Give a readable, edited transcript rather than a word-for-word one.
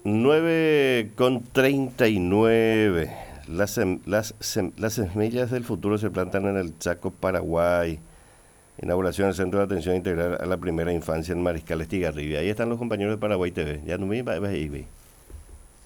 9:39. Las semillas del futuro se plantan en el Chaco, Paraguay. Inauguración del Centro de Atención Integral a la Primera Infancia en Mariscal Estigarribia. Ahí están los compañeros de Paraguay TV. Ya no me iba a ir.